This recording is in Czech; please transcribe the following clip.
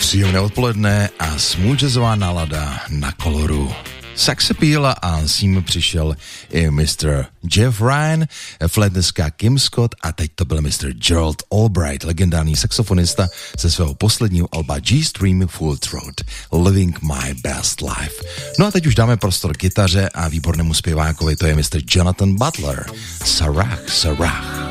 Příjemné odpoledne a smooth jazzová nálada na Koloru. Sex Appeal a s ním přišel i Mr. Jeff Ryan, flétneska Kim Scott a teď to byl Mr. Gerald Albright, legendární saxofonista ze svého posledního alba G-Stream Full Throat, Living My Best Life. No a teď už dáme prostor kytaře a výbornému zpěvákovi, to je Mr. Jonathan Butler, Sarah, Sarah.